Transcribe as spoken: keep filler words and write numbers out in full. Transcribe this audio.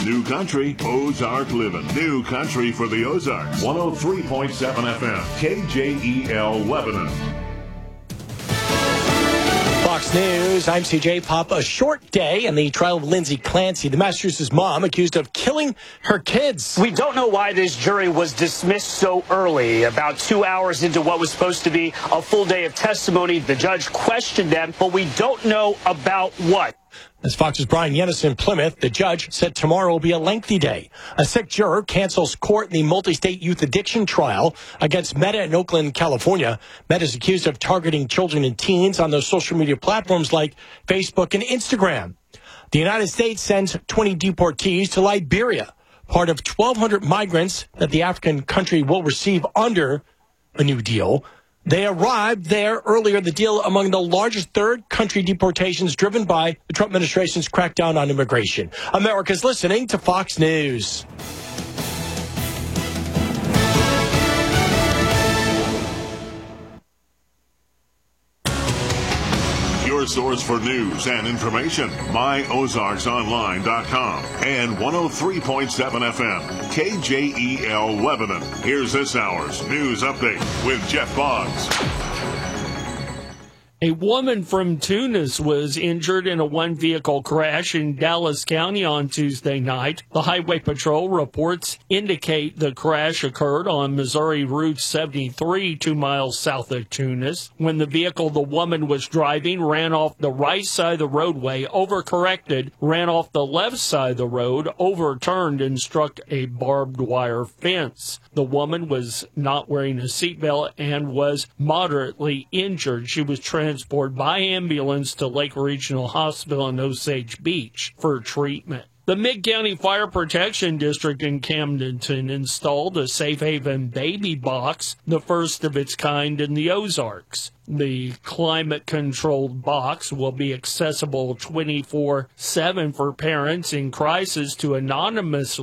New Country, Ozark Living. New Country for the Ozarks. one oh three point seven F M, K J E L Lebanon. Fox News, I'm C J Pop. A short day in the trial of Lindsay Clancy, the Massachusetts mom accused of killing her kids. We don't know why this jury was dismissed so early. About two hours into what was supposed to be a full day of testimony, the judge questioned them, but we don't know about what. As Fox's Brian Yennis in Plymouth, the judge said tomorrow will be a lengthy day. A sick juror cancels court in the multi-state youth addiction trial against Meta in Oakland, California. Meta is accused of targeting children and teens on those social media platforms like Facebook and Instagram. The United States sends twenty deportees to Liberia, part of twelve hundred migrants that the African country will receive under a new deal. They arrived there earlier, the deal among the largest third country deportations driven by the Trump administration's crackdown on immigration. America's listening to Fox News. Your source for news and information, my ozarks online dot com and one oh three point seven F M, K J E L Lebanon. Here's this hour's news update with Jeff Boggs. A woman from Tunis was injured in a one-vehicle crash in Dallas County on Tuesday night. The Highway Patrol reports indicate the crash occurred on Missouri Route seventy-three, two miles south of Tunis, when the vehicle the woman was driving ran off the right side of the roadway, overcorrected, ran off the left side of the road, overturned, and struck a barbed wire fence. The woman was not wearing a seatbelt and was moderately injured. She was transported by ambulance to Lake Regional Hospital in Osage Beach for treatment. The Mid-County Fire Protection District in Camdenton installed a Safe Haven baby box, the first of its kind in the Ozarks. The climate-controlled box will be accessible twenty-four seven for parents in crisis to anonymously